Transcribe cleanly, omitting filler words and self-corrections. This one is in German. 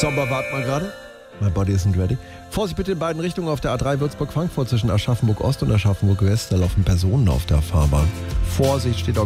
Sommer, wart mal gerade. My body isn't ready. Vorsicht bitte in beiden Richtungen auf der A3 Würzburg-Frankfurt zwischen Aschaffenburg Ost und Aschaffenburg West. Da laufen Personen auf der Fahrbahn. Vorsicht steht auch